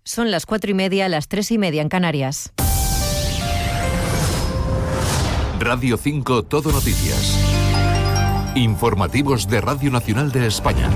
Son las 4:30, las 3:30 en Canarias. Radio 5 Todo Noticias. Informativos de Radio Nacional de España.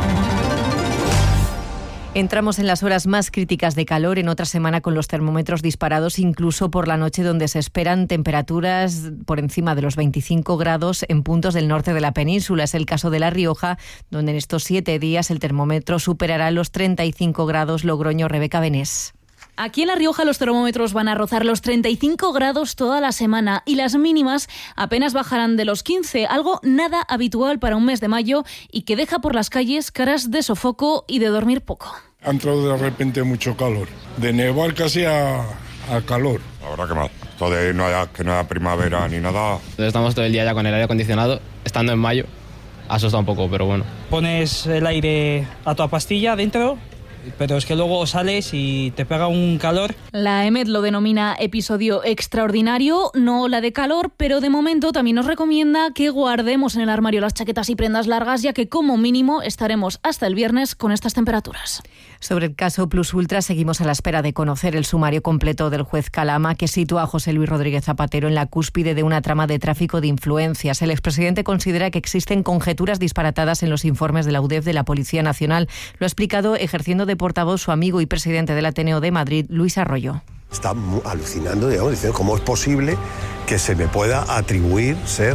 Entramos en las horas más críticas de calor en otra semana con los termómetros disparados, incluso por la noche, donde se esperan temperaturas por encima de los 25 grados en puntos del norte de la península. Es el caso de La Rioja, donde en estos 7 días el termómetro superará los 35 grados. Logroño, Rebeca Benés. Aquí en La Rioja los termómetros van a rozar los 35 grados toda la semana y las mínimas apenas bajarán de los 15, algo nada habitual para un mes de mayo y que deja por las calles caras de sofoco y de dormir poco. Ha entrado de repente mucho calor, de nevar casi a calor. La verdad que mal, esto de que no haya primavera ni nada. Estamos todo el día ya con el aire acondicionado, estando en mayo, asusta un poco, pero bueno. Pones el aire a toda pastilla dentro, pero es que luego sales y te pega un calor. La EMET lo denomina episodio extraordinario, no ola de calor, pero de momento también nos recomienda que guardemos en el armario las chaquetas y prendas largas, ya que como mínimo estaremos hasta el viernes con estas temperaturas. Sobre el caso Plus Ultra, seguimos a la espera de conocer el sumario completo del juez Calama, que sitúa a José Luis Rodríguez Zapatero en la cúspide de una trama de tráfico de influencias. El expresidente considera que existen conjeturas disparatadas en los informes de la UDEF de la Policía Nacional. Lo ha explicado ejerciendo de portavoz su amigo y presidente del Ateneo de Madrid, Luis Arroyo. Está alucinando, digamos, diciendo cómo es posible que se me pueda atribuir ser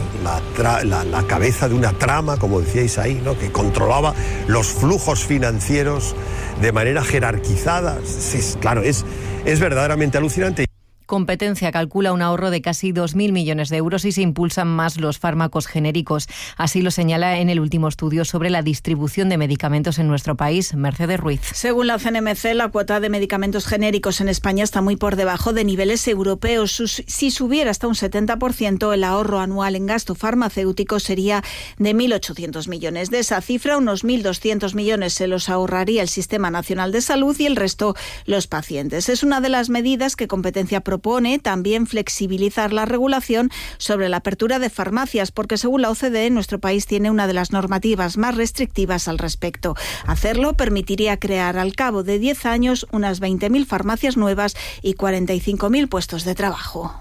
la cabeza de una trama, como decíais ahí, ¿no?, que controlaba los flujos financieros de manera jerarquizada. Claro, es verdaderamente alucinante. Competencia calcula un ahorro de casi 2.000 millones de euros y se impulsan más los fármacos genéricos. Así lo señala en el último estudio sobre la distribución de medicamentos en nuestro país, Mercedes Ruiz. Según la CNMC, la cuota de medicamentos genéricos en España está muy por debajo de niveles europeos. Si subiera hasta un 70%, el ahorro anual en gasto farmacéutico sería de 1.800 millones. De esa cifra, unos 1.200 millones se los ahorraría el Sistema Nacional de Salud y el resto los pacientes. Es una de las medidas que Competencia propone también flexibilizar la regulación sobre la apertura de farmacias, porque según la OCDE, nuestro país tiene una de las normativas más restrictivas al respecto. Hacerlo permitiría crear al cabo de 10 años unas 20.000 farmacias nuevas y 45.000 puestos de trabajo.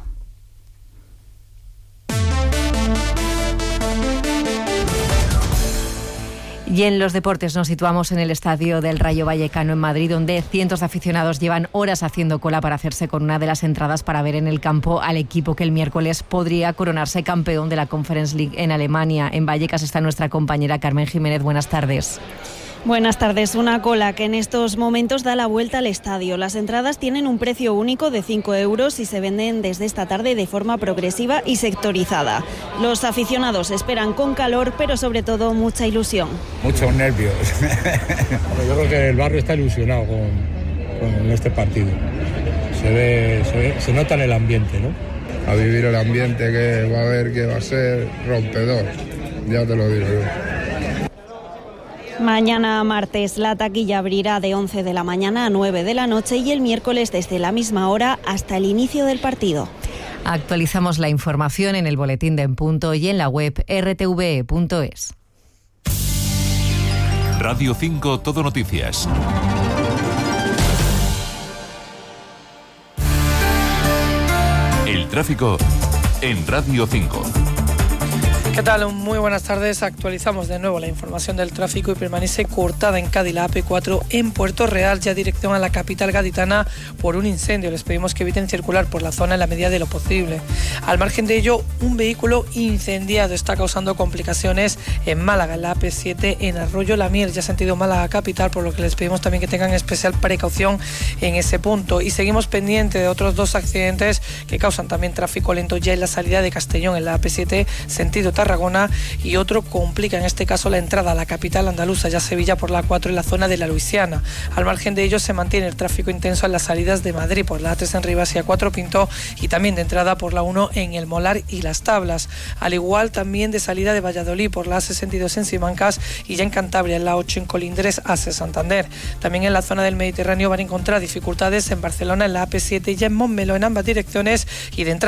Y en los deportes nos situamos en el estadio del Rayo Vallecano en Madrid, donde cientos de aficionados llevan horas haciendo cola para hacerse con una de las entradas para ver en el campo al equipo que el miércoles podría coronarse campeón de la Conference League en Alemania. En Vallecas está nuestra compañera Carmen Jiménez. Buenas tardes. Buenas tardes. Una cola que en estos momentos da la vuelta al estadio. Las entradas tienen un precio único de 5 euros y se venden desde esta tarde de forma progresiva y sectorizada. Los aficionados esperan con calor, pero sobre todo mucha ilusión. Muchos nervios. Yo creo que el barrio está ilusionado con este partido. Se nota en el ambiente, ¿no? A vivir el ambiente que va a haber, que va a ser rompedor. Ya te lo digo yo. Mañana martes la taquilla abrirá de 11 de la mañana a 9 de la noche y el miércoles desde la misma hora hasta el inicio del partido. Actualizamos la información en el boletín de En Punto y en la web rtve.es. Radio 5 Todo Noticias. El tráfico en Radio 5. ¿Qué tal? Muy buenas tardes. Actualizamos de nuevo la información del tráfico y permanece cortada en Cádiz la AP4 en Puerto Real, ya dirección a la capital gaditana por un incendio. Les pedimos que eviten circular por la zona en la medida de lo posible. Al margen de ello, un vehículo incendiado está causando complicaciones en Málaga, en la AP7 en Arroyo La Miel, ya sentido Málaga capital, por lo que les pedimos también que tengan especial precaución en ese punto. Y seguimos pendientes de otros 2 accidentes que causan también tráfico lento ya en la salida de Castellón, en la AP7 sentido Tarragona, y otro complica en este caso la entrada a la capital andaluza, ya Sevilla, por la A4 en la zona de la Luisiana. Al margen de ello se mantiene el tráfico intenso en las salidas de Madrid por la A3 en Rivas y A4 Pinto, y también de entrada por la 1 en El Molar y Las Tablas, al igual también de salida de Valladolid por la A62 en Simancas y ya en Cantabria en la 8 en Colindres hacia Santander. También en la zona del Mediterráneo van a encontrar dificultades en Barcelona en la AP7 y ya en Montmeló en ambas direcciones, y de entrada